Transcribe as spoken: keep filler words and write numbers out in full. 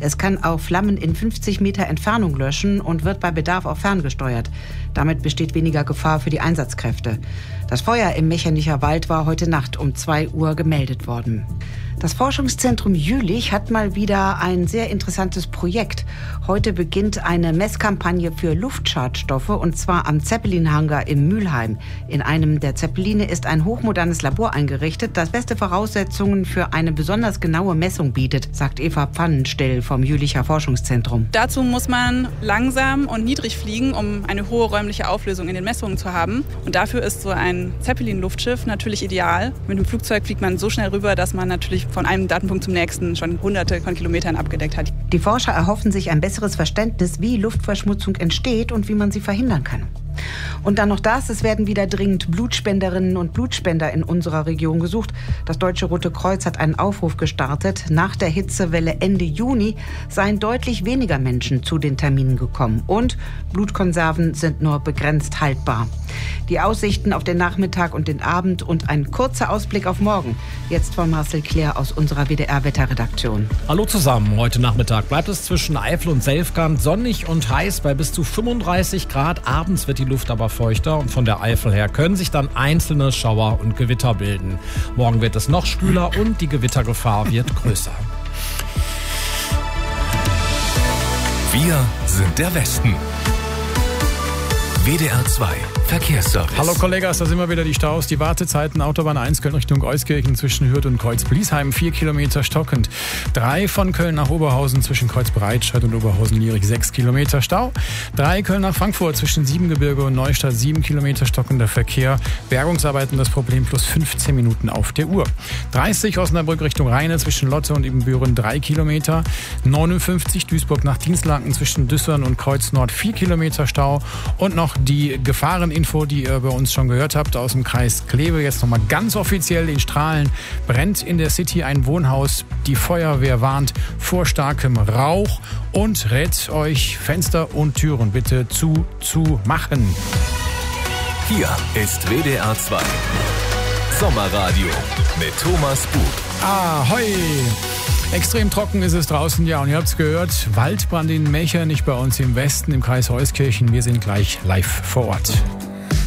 Es kann auch Flammen in fünfzig Meter Entfernung löschen und wird bei Bedarf auch ferngesteuert. Damit besteht weniger Gefahr für die Einsatzkräfte. Das Feuer im Mechernich Wald war heute Nacht um zwei Uhr gemeldet worden. Das Forschungszentrum Jülich hat mal wieder ein sehr interessantes Projekt. Heute beginnt eine Messkampagne für Luftschadstoffe, und zwar am Zeppelin-Hangar in Mülheim. In einem der Zeppeline ist ein hochmodernes Labor eingerichtet, das beste Voraussetzungen für eine besonders genaue Messung bietet, sagt Eva Pfannenstill vom Jülicher Forschungszentrum. Dazu muss man langsam und niedrig fliegen, um eine hohe räumliche Auflösung in den Messungen zu haben. Und dafür ist so ein Zeppelin-Luftschiff natürlich ideal. Mit dem Flugzeug fliegt man so schnell rüber, dass man natürlich von einem Datenpunkt zum nächsten schon hunderte von Kilometern abgedeckt hat. Die Forscher erhoffen sich ein besseres Verständnis, wie Luftverschmutzung entsteht und wie man sie verhindern kann. Und dann noch das, es werden wieder dringend Blutspenderinnen und Blutspender in unserer Region gesucht. Das Deutsche Rote Kreuz hat einen Aufruf gestartet. Nach der Hitzewelle Ende Juni seien deutlich weniger Menschen zu den Terminen gekommen. Und Blutkonserven sind nur begrenzt haltbar. Die Aussichten auf den Nachmittag und den Abend und ein kurzer Ausblick auf morgen. Jetzt von Marcel Claire aus unserer W D R-Wetterredaktion. Hallo zusammen. Heute Nachmittag bleibt es zwischen Eifel und Selfkant sonnig und heiß bei bis zu fünfunddreißig Grad. Abends wird die Luft aber feuchter und von der Eifel her können sich dann einzelne Schauer und Gewitter bilden. Morgen wird es noch schwüler und die Gewittergefahr wird größer. Wir sind der Westen. W D R zwei Verkehrsservice. Hallo Kollegas, da sind wir wieder, die Staus. Die Wartezeiten Autobahn eins Köln Richtung Euskirchen zwischen Hürth und Kreuz-Bliesheim vier Kilometer stockend. drei von Köln nach Oberhausen zwischen Kreuz-Breitscheid und Oberhausen-Lierig sechs Kilometer Stau. drei Köln nach Frankfurt zwischen Siebengebirge und Neustadt sieben Kilometer stockender Verkehr. Bergungsarbeiten das Problem plus fünfzehn Minuten auf der Uhr. dreißig Osnabrück Richtung Rheine zwischen Lotte und Ibbenbüren drei Kilometer. neunundfünfzig Duisburg nach Dienstlaken zwischen Düssern und Kreuz Nord vier Kilometer Stau. Und noch die Gefahreninfo, die ihr bei uns schon gehört habt, aus dem Kreis Kleve. Jetzt nochmal ganz offiziell: in Strahlen brennt in der City ein Wohnhaus. Die Feuerwehr warnt vor starkem Rauch und rät euch, Fenster und Türen bitte zu, zu machen. Hier ist W D R zwei Sommerradio mit Thomas Buch. Ahoi! Extrem trocken ist es draußen, ja, und ihr habt es gehört, Waldbrand in Mechernich bei uns im Westen, im Kreis Euskirchen. Wir sind gleich live vor Ort.